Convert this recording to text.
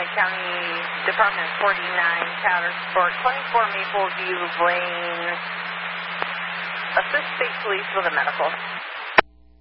County Department 49 Powder Sport, 24 Maple View Lane. Assist state police with a medical.